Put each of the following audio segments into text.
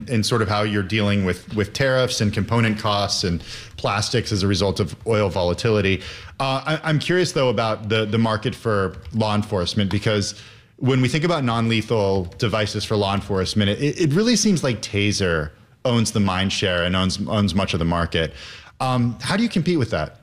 in sort of how you're dealing with tariffs and component costs and plastics as a result of oil volatility. I'm curious, though, about the market for law enforcement, because when we think about non-lethal devices for law enforcement, it really seems like Taser owns the mind share and owns much of the market. How do you compete with that?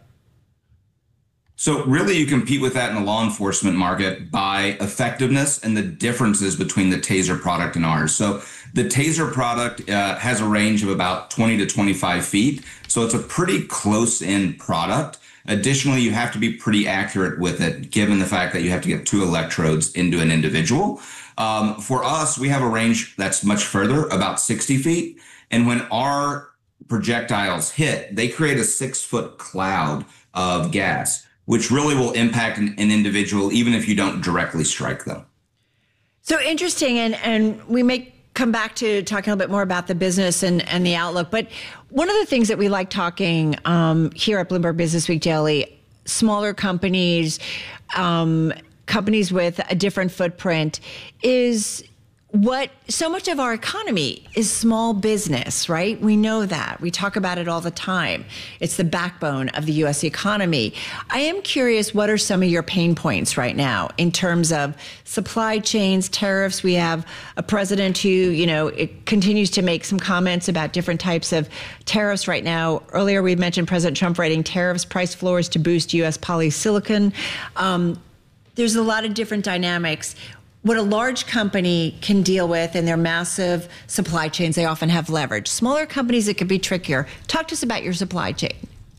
So really, you compete with that in the law enforcement market by effectiveness and the differences between the Taser product and ours. So the Taser product has a range of about 20 to 25 feet. So it's a pretty close-in product. Additionally, you have to be pretty accurate with it, given the fact that you have to get 2 electrodes into an individual. For us, we have a range that's much further, about 60 feet. And when our projectiles hit, they create a 6-foot cloud of gas, which really will impact an individual, even if you don't directly strike them. So interesting, and we may come back to talking a little bit more about the business and the outlook. But one of the things that we like talking here at Bloomberg Business Week Daily, smaller companies, companies with a different footprint, is what so much of our economy is small business, right? We know that. We talk about it all the time. It's the backbone of the U.S. economy. I am curious, what are some of your pain points right now in terms of supply chains, tariffs? We have a president who, it continues to make some comments about different types of tariffs right now. Earlier, we mentioned President Trump writing tariffs, price floors to boost U.S. polysilicon. There's a lot of different dynamics. What a large company can deal with in their massive supply chains, they often have leverage. Smaller companies, it can be trickier. Talk to us about your supply chain.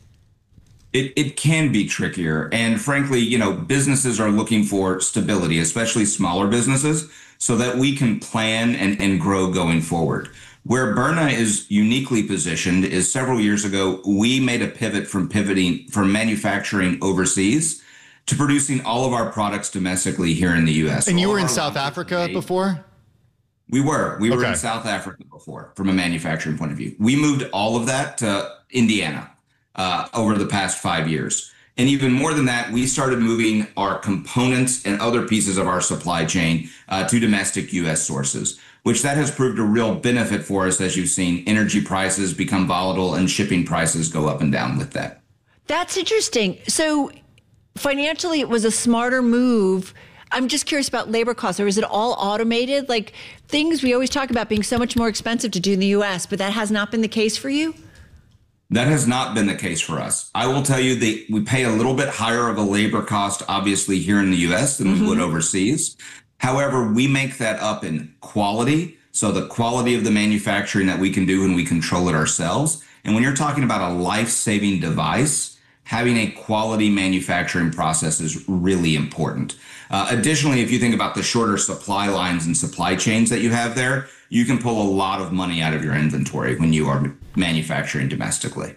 It can be trickier. And frankly, businesses are looking for stability, especially smaller businesses, so that we can plan and grow going forward. Where Byrna is uniquely positioned is several years ago, we made a pivot from manufacturing overseas to producing all of our products domestically here in the U.S. And you were in South Africa before? We were in South Africa before, from a manufacturing point of view. We moved all of that to Indiana over the past 5 years. And even more than that, we started moving our components and other pieces of our supply chain to domestic U.S. sources, which that has proved a real benefit for us. As you've seen, energy prices become volatile and shipping prices go up and down with that. That's interesting. So financially, it was a smarter move. I'm just curious about labor costs, or is it all automated? Like things we always talk about being so much more expensive to do in the U.S., but that has not been the case for you? That has not been the case for us. I will tell you that we pay a little bit higher of a labor cost, obviously, here in the U.S. than we would overseas. However, we make that up in quality. So the quality of the manufacturing that we can do, and we control it ourselves. And when you're talking about a life-saving device, having a quality manufacturing process is really important. Additionally, if you think about the shorter supply lines and supply chains that you have there, you can pull a lot of money out of your inventory when you are manufacturing domestically.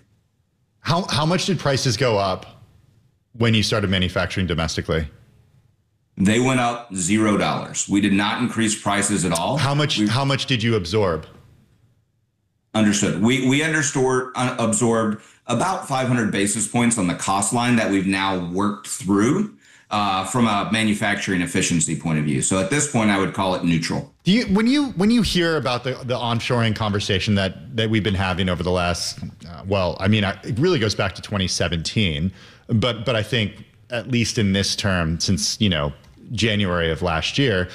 How much did prices go up when you started manufacturing domestically? They went up $0. We did not increase prices at all. How much did you absorb? Understood. We absorbed about 500 basis points on the cost line that we've now worked through from a manufacturing efficiency point of view. So at this point, I would call it neutral. When you hear about the onshoring conversation that we've been having over the last, it really goes back to 2017, but I think at least in this term since, January of last year,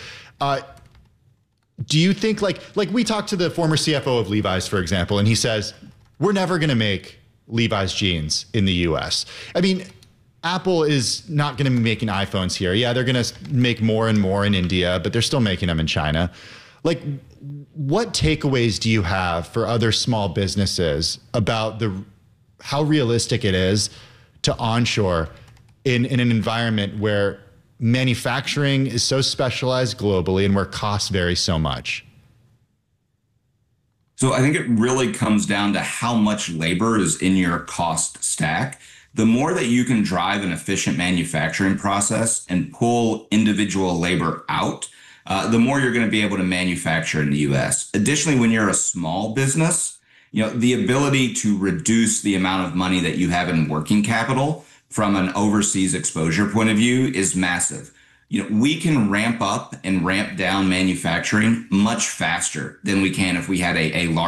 do you think like we talked to the former CFO of Levi's, for example, and he says, we're never going to make Levi's jeans in the US. I mean, Apple is not going to be making iPhones here. Yeah, they're going to make more and more in India, but they're still making them in China. Like, what takeaways do you have for other small businesses about how realistic it is to onshore in an environment where manufacturing is so specialized globally and where costs vary so much? So I think it really comes down to how much labor is in your cost stack. The more that you can drive an efficient manufacturing process and pull individual labor out, the more you're going to be able to manufacture in the U.S. Additionally, when you're a small business, the ability to reduce the amount of money that you have in working capital from an overseas exposure point of view is massive. we can ramp up and ramp down manufacturing much faster than we can if we had a large